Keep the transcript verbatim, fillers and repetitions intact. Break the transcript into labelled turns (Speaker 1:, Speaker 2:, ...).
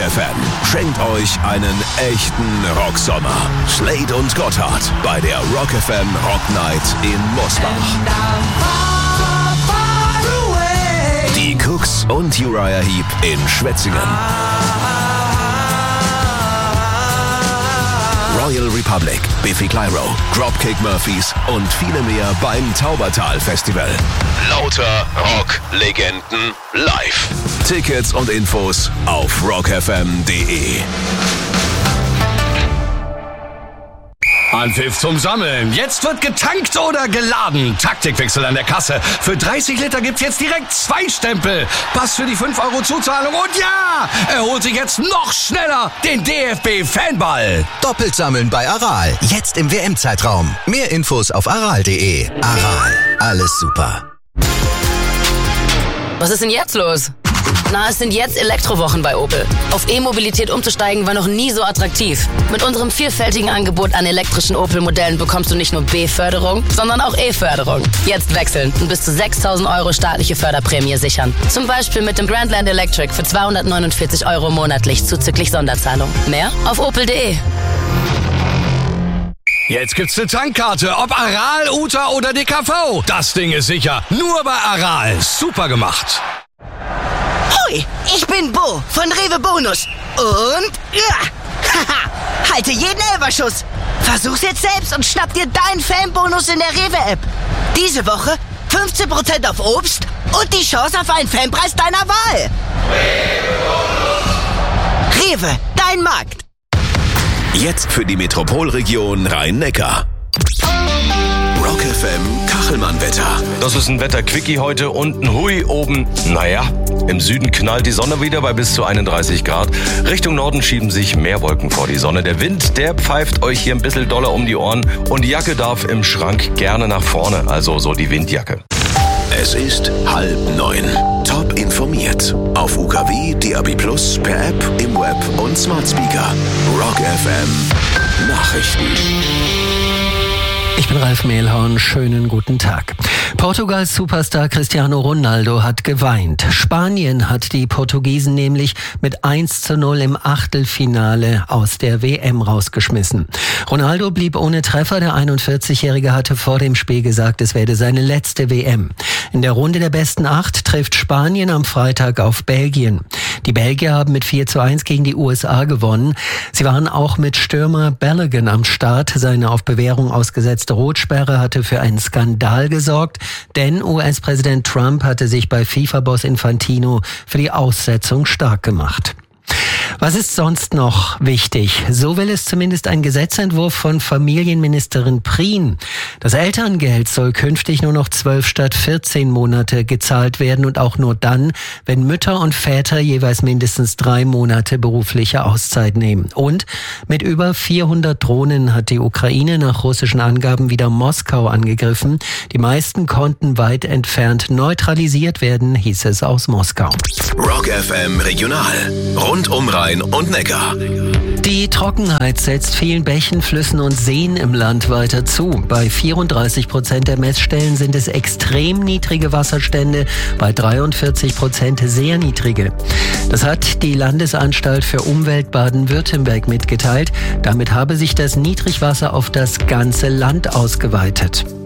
Speaker 1: F M schenkt euch einen echten Rocksommer. Slade und Gotthard bei der Rock F M Rock Night in Mosbach. Die Cooks und Uriah Heep in Schwetzingen. Royal Republic, Biffy Clyro, Dropkick Murphys und viele mehr beim Taubertal Festival. Lauter Rock-Legenden live. Tickets und Infos auf rock f m punkt d e.
Speaker 2: Anpfiff zum Sammeln. Jetzt wird getankt oder geladen. Taktikwechsel an der Kasse. Für dreißig Liter gibt's jetzt direkt zwei Stempel. Pass für die fünf Euro Zuzahlung. Und ja, er holt sich jetzt noch schneller den D F B-Fanball.
Speaker 3: Doppelt sammeln bei Aral. Jetzt im W M-Zeitraum. Mehr Infos auf aral punkt d e. Aral. Alles super.
Speaker 4: Was ist denn jetzt los? Na, es sind jetzt Elektrowochen bei Opel. Auf E-Mobilität umzusteigen war noch nie so attraktiv. Mit unserem vielfältigen Angebot an elektrischen Opel-Modellen bekommst du nicht nur B-Förderung, sondern auch E-Förderung. Jetzt wechseln und bis zu sechstausend Euro staatliche Förderprämie sichern. Zum Beispiel mit dem Grandland Electric für zweihundertneunundvierzig Euro monatlich zuzüglich Sonderzahlung. Mehr auf opel punkt d e.
Speaker 2: Jetzt gibt's eine Tankkarte, ob Aral, U T A oder D K V. Das Ding ist sicher. Nur bei Aral. Super gemacht.
Speaker 5: Hoi, ich bin Bo von Rewe Bonus. Und ja, haha, halte jeden Elferschuss. Versuch's jetzt selbst und schnapp dir deinen Fanbonus in der Rewe-App. Diese Woche fünfzehn Prozent auf Obst und die Chance auf einen Fanpreis deiner Wahl. Rewe, dein Markt.
Speaker 1: Jetzt für die Metropolregion Rhein-Neckar. Rock F M Kachelmann-Wetter.
Speaker 6: Das ist ein Wetter-Quickie heute und ein Hui oben. Naja, im Süden knallt die Sonne wieder bei bis zu einunddreißig Grad. Richtung Norden schieben sich mehr Wolken vor die Sonne. Der Wind, der pfeift euch hier ein bisschen doller um die Ohren. Und die Jacke darf im Schrank gerne nach vorne, also so die Windjacke.
Speaker 1: Es ist halb neun. Top informiert. Auf U K W, D A B plus, per App, im Web und Smart Speaker. Rock F M Nachrichten.
Speaker 7: Ich bin Ralf Mehlhorn, schönen guten Tag. Portugals Superstar Cristiano Ronaldo hat geweint. Spanien hat die Portugiesen nämlich mit eins zu null im Achtelfinale aus der W M rausgeschmissen. Ronaldo blieb ohne Treffer. Der einundvierzigjährige hatte vor dem Spiel gesagt, es werde seine letzte W M. In der Runde der besten acht trifft Spanien am Freitag auf Belgien. Die Belgier haben mit vier zu eins gegen die U S A gewonnen. Sie waren auch mit Stürmer Balogun am Start. Seine auf Bewährung ausgesetzte Rotsperre hatte für einen Skandal gesorgt, denn U S-Präsident Trump hatte sich bei FIFA-Boss Infantino für die Aussetzung stark gemacht. Was ist sonst noch wichtig? So will es zumindest ein Gesetzentwurf von Familienministerin Prien. Das Elterngeld soll künftig nur noch zwölf statt vierzehn Monate gezahlt werden und auch nur dann, wenn Mütter und Väter jeweils mindestens drei Monate berufliche Auszeit nehmen. Und mit über vierhundert Drohnen hat die Ukraine nach russischen Angaben wieder Moskau angegriffen. Die meisten konnten weit entfernt neutralisiert werden, hieß es aus Moskau.
Speaker 1: Rock F M Regional. Rund um Rhein und Neckar.
Speaker 7: Die Trockenheit setzt vielen Bächen, Flüssen und Seen im Land weiter zu. Bei vierunddreißig Prozent der Messstellen sind es extrem niedrige Wasserstände, bei dreiundvierzig Prozent sehr niedrige. Das hat die Landesanstalt für Umwelt Baden-Württemberg mitgeteilt. Damit habe sich das Niedrigwasser auf das ganze Land ausgeweitet.